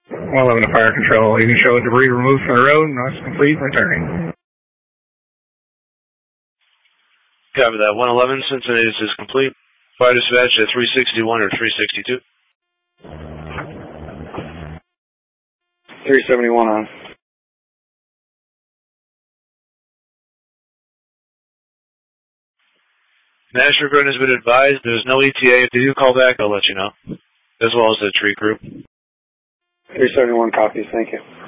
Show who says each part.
Speaker 1: 111 to fire control. You can show debris removed from the road and that's complete returning.
Speaker 2: Copy that. 111, Cincinnati is complete. Fire dispatch at 361 or 362.
Speaker 1: 371 on.
Speaker 2: National Grid has been advised. There's no ETA. If they do call back, I'll let you know, as well as the tree crew.
Speaker 1: 371 copies. Thank you.